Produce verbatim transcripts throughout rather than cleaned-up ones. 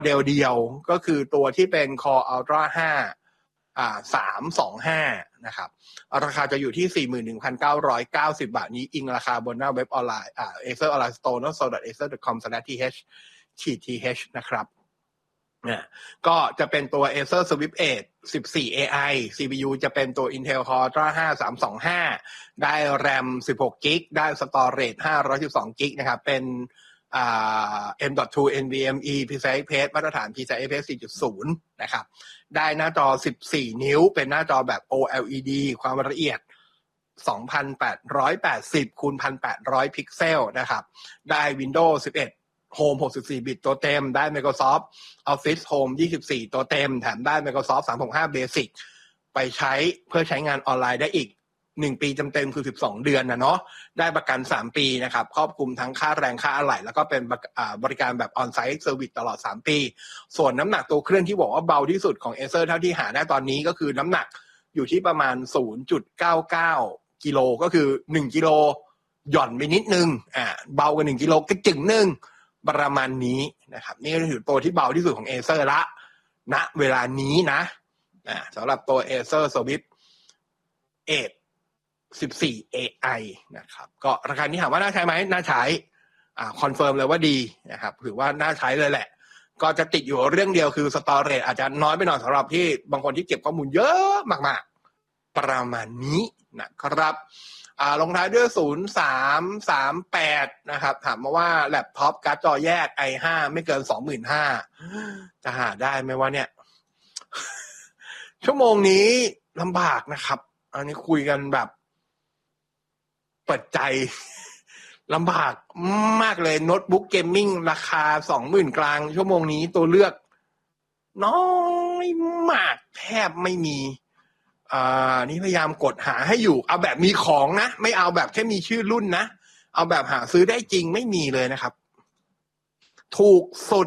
เดลเดียวก็คือตัวที่เป็น Core Ultra ห้าอ่าสามสองห้านะครับราคาจะอยู่ที่ สี่หมื่นหนึ่งพันเก้าร้อยเก้าสิบ บาทนี้อิงราคาบนหน้าเว็บออนไลน์อ่า Acer Online Store โซ ดอท เอเซอร์ ดอท คอม สแลช ที เอช ที ที เอช นะครับเนี่ยก็จะเป็นตัว Acer Swift เอท สิบสี่ เอ ไอ ซี พี ยู จะเป็นตัว Intel Core Ultra ห้าสามสองห้าได้ RAM สิบหกกิกะไบต์ ได้ Storage ห้าร้อยสิบสองกิกะไบต์ นะครับเป็นอ่า เอ็ม ดอท ทู เอ็น วี เอ็ม อี พี ซี ไอ Express มาตรฐาน พี ซี ไอ Express สี่จุดศูนย์ นะครับได้หน้าจอสิบสี่นิ้วเป็นหน้าจอแบบ โอ แอล อี ดี ความละเอียด สองพันแปดร้อยแปดสิบ คูณ หนึ่งพันแปดร้อย พิกเซลนะครับได้ Windows สิบเอ็ด Home หกสิบสี่ บิตตัวเต็มได้ Microsoft Office Home ยี่สิบสี่ ตัวเต็มแถมได้ Microsoft สามหกห้า Basic ไปใช้เพื่อใช้งานออนไลน์ได้อีกหนึ่งปีเต็มๆคือสิบสองเดือนนะเนาะได้ประกันสามปีนะครับครอบคลุมทั้งค่าแรงค่าอะไหล่แล้วก็เป็นบริการแบบ On-site Service ตลอดสามปีส่วนน้ำหนักตัวเครื่องที่บอกว่าเบาที่สุดของ Acer เท่าที่หาได้ตอนนี้ก็คือน้ำหนักอยู่ที่ประมาณ ศูนย์จุดเก้าเก้า กิโลก็คือหนึ่งกิโลหย่อนไปนิดนึงอ่าเบากว่าหนึ่งกิโลก็จึงนึงประมาณนี้นะครับนี่ก็ถือตัวที่เบาที่สุดของ Acer ละณเวลานี้นะอ่าสำหรับตัว Acer Swift เอท สิบสี่ เอ ไอ นะครับก็ราคานี้ถามว่าน่าใช้ไหมน่าใช้อ่าคอนเฟิร์มเลยว่าดีนะครับถือว่าน่าใช้เลยแหละก็จะติดอยู่เรื่องเดียวคือ storage อาจจะน้อยไปหน่อยสำหรับที่บางคนที่เก็บข้อมูลเยอะมากๆประมาณนี้นะครับอ่าลงท้ายด้วยศูนย์สามสามแปดนะครับถามมาว่าแล็ปท็อปการ์ดจอแยก ไอ ห้า ไม่เกิน สองหมื่นห้าพัน จะหาได้ไหมวะเนี่ย ชั่วโมงนี้ลำบากนะครับอันนี้คุยกันแบบเปิดใจลำบากมากเลยโน้ตบุ๊กเกมมิ่งราคา สองหมื่น กลางชั่วโมงนี้ตัวเลือกน้อยมากแทบไม่มีอ่านี่พยายามกดหาให้อยู่เอาแบบมีของนะไม่เอาแบบแค่มีชื่อรุ่นนะเอาแบบหาซื้อได้จริงไม่มีเลยนะครับถูกสุด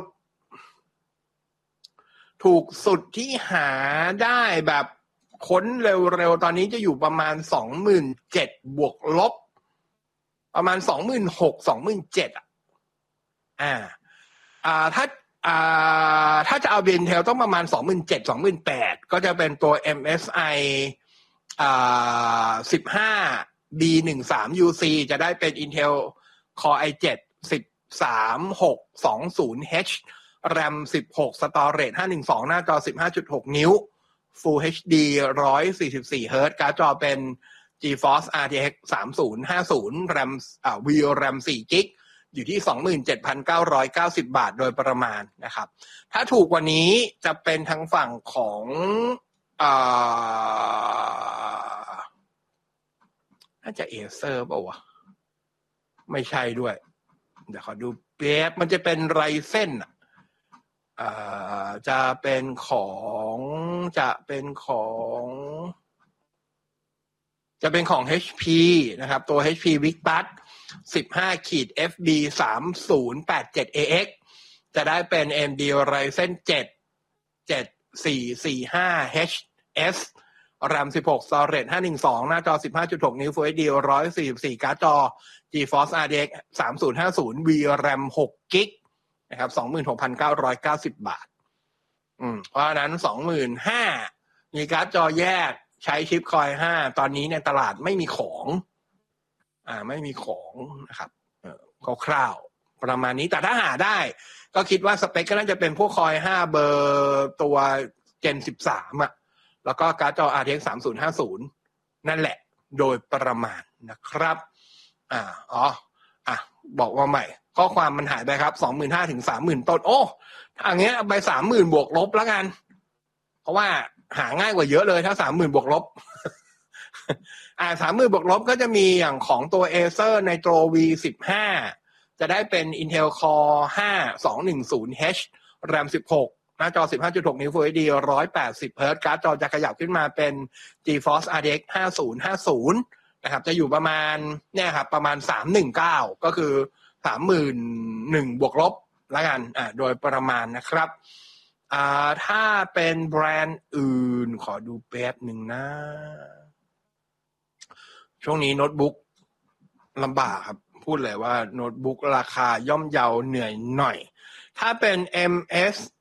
ถูกสุดที่หาได้แบบค้นเร็วๆตอนนี้จะอยู่ประมาณ สองหมื่นเจ็ดพัน บวกลบประมาณ สองหมื่นหกพัน สองหมื่นเจ็ดพัน อ่ะอ่าอ่าถ้าอ่าถ้าจะเอา Intel ต้องประมาณ สองหมื่นเจ็ดพัน สองหมื่นแปดพัน ก็จะเป็นตัว เอ็ม เอส ไอ อ่าสิบห้า บี สิบสาม ยู ซี จะได้เป็น Intel Core ไอ เซเว่น สิบสามหกสองศูนย์ เอช RAM สิบหก Storage ห้าร้อยสิบสองหน้าจอ สิบห้าจุดหก นิ้ว Full เอช ดี หนึ่งร้อยสี่สิบสี่เฮิร์ตซ์การ์ดจอเป็น GeForce อาร์ ที เอ็กซ์ สามศูนย์ห้าศูนย์ RAM อ่า วี RAM สี่กิกะไบต์อยู่ที่ สองหมื่นเจ็ดพันเก้าร้อยเก้าสิบ บาทโดยประมาณนะครับถ้าถูกกว่านี้จะเป็นทางฝั่งของอ่าน่าจะ Acer ป่าววะไม่ใช่ด้วยเดี๋ยวขอดูแป๊บมันจะเป็น Ryzen อ่ะอ่าจะเป็นของจะเป็นของจะเป็นของ เอช พี นะครับตัว เอช พี VicTouch สิบห้า เอฟ บี สามศูนย์แปดเจ็ด เอ เอ็กซ์ จะได้เป็น เอ็ม ดี Ryzen เจ็ด เจ็ดสี่สี่ห้า เอช เอส RAM สิบหก Storage ห้าร้อยสิบสองหน้าจอ สิบห้าจุดหก นิ้ว Full เอช ดี หนึ่งร้อยสี่สิบสี่การ์ดจอ GeForce อาร์ ที เอ็กซ์ สามศูนย์ห้าศูนย์ วี RAM หกกิกะไบต์นะครับ สองหมื่นหกพันเก้าร้อยเก้าสิบ บาทอืมเพราะฉะนั้น สองหมื่นห้าพัน มีการ์ดจอแยกใช้ชิป Core ห้าตอนนี้ในตลาดไม่มีของอ่าไม่มีของนะครับเออคร่าวๆประมาณนี้แต่ถ้าหาได้ก็คิดว่าสเปคก็น่าจะเป็นพวก Core ห้าเบอร์ตัว Gen สิบสามอ่ะแล้วก็การ์ดจอ อาร์ ที เอ็กซ์ สามศูนย์ห้าศูนย์นั่นแหละโดยประมาณนะครับอ่าอ๋ออ่ะบอกว่าใหม่ข้อความมันหายไปครับ สองหมื่นห้าพัน ถึง สามหมื่น ต้นโอ้ถ้าอย่างเงี้ยเอาไป สามหมื่น บวกลบแล้วกันเพราะว่าหาง่ายกว่าเยอะเลยถ้า สามหมื่น บวกลบ อ่า สามหมื่น บวกลบก็จะมีอย่างของตัว Acer Nitro วี สิบห้า จะได้เป็น Intel Core ห้า สองหนึ่งศูนย์ เอช RAM สิบหกหน้าจอ สิบห้าจุดหก นิ้ว Full เอช ดี หนึ่งร้อยแปดสิบเฮิร์ตซ์การ์ดจอจะขยับขึ้นมาเป็น GeForce อาร์ ที เอ็กซ์ ห้าศูนย์ห้าศูนย์นะครับจะอยู่ประมาณเนี่ยครับประมาณสามหนึ่งเก้าก็คือ สามหมื่นหนึ่ง บวกลบแล้วกันอ่าโดยประมาณนะครับอ่าถ้าเป็นแบรนด์อื่นขอดูแป๊บหนึ่งนะช่วงนี้โน้ตบุ๊กลำบากครับพูดเลยว่าโน้ตบุ๊กราคาย่อมเยาเหนื่อยหน่อยถ้าเป็น เอ็ม เอส